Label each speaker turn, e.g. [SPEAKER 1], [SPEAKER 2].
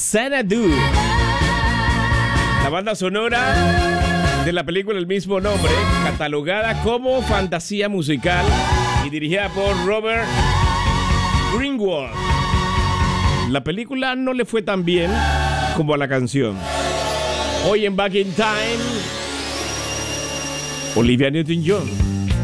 [SPEAKER 1] Xanadu. La banda sonora de la película del mismo nombre, catalogada como fantasía musical y dirigida por Robert Greenwald. La película no le fue tan bien como a la canción. Hoy en Back in Time, Olivia Newton-John.